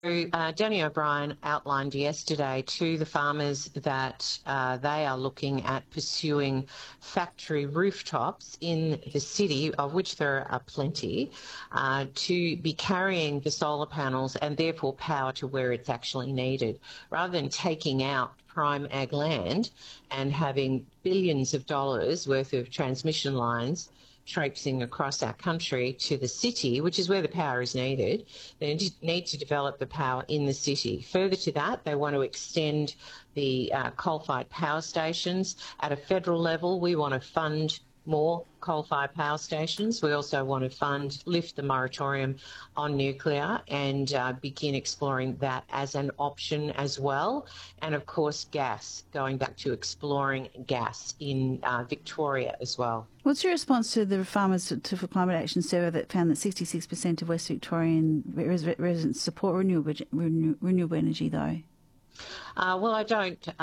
Danny O'Brien outlined yesterday to the farmers that they are looking at pursuing factory rooftops in the city, of which there are plenty, to be carrying the solar panels and therefore power to where it's actually needed, rather than taking out prime ag land and having billions of dollars worth of transmission lines traipsing across our country to the city, which is where the power is needed. They need to develop the power in the city. Further to that, they want to extend the coal-fired power stations. At a federal level, we want to fund more coal-fired power stations. We also want to lift the moratorium on nuclear and begin exploring that as an option as well. And of course, gas, going back to exploring gas in Victoria as well. What's your response to the Farmers for Climate Action survey that found that 66% of West Victorian residents support renewable energy, though? Well, I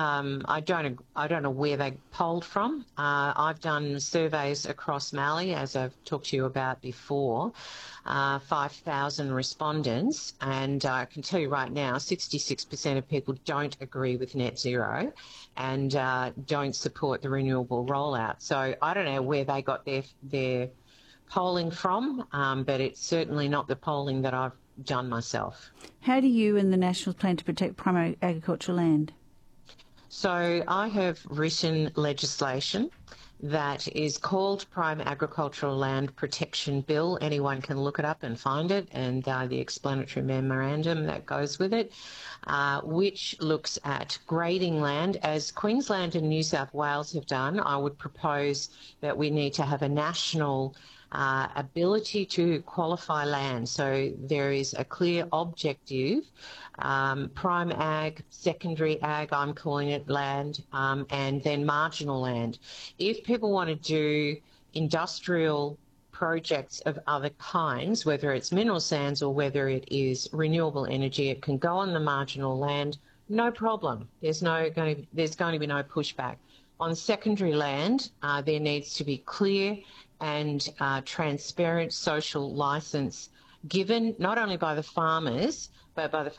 don't know where they polled from. I've done surveys across Mallee, as I've talked to you about before, 5,000 respondents, and I can tell you right now, 66% of people don't agree with net zero and don't support the renewable rollout. So I don't know where they got their polling from, but it's certainly not the polling that I've done myself. How do you and the Nationals plan to protect primary agricultural land? So I have written legislation that is called Prime Agricultural Land Protection Bill. Anyone can look it up and find it, and the explanatory memorandum that goes with it, which looks at grading land. As Queensland and New South Wales have done, I would propose that we need to have a national ability to qualify land. So there is a clear objective, prime ag, secondary ag, I'm calling it, land, and then marginal land. If people want to do industrial projects of other kinds, whether it's mineral sands or whether it is renewable energy, it can go on the marginal land, no problem. There's going to be no pushback. On secondary land, there needs to be clear and transparent social licence given not only by the farmers but by the